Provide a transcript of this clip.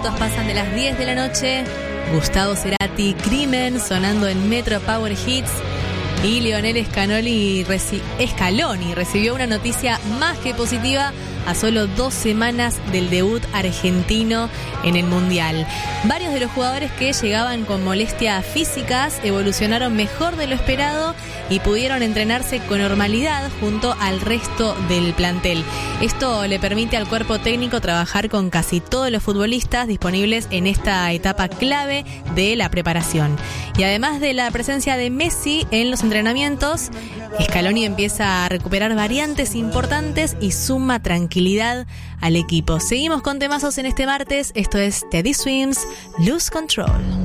minutos pasan de las 10 de la noche. Gustavo Cerati, Crimen, sonando en Metro Power Hits. Y Lionel Scaloni recibió una noticia más que positiva a solo 2 semanas del debut argentino en el Mundial. Varios de los jugadores que llegaban con molestias físicas evolucionaron mejor de lo esperado y pudieron entrenarse con normalidad junto al resto del plantel. Esto le permite al cuerpo técnico trabajar con casi todos los futbolistas disponibles en esta etapa clave de la preparación. Y además de la presencia de Messi en los entrenamientos, Scaloni empieza a recuperar variantes importantes y suma tranquilidad al equipo. Seguimos con temazos en este martes. Esto es Teddy Swims, Lose Control.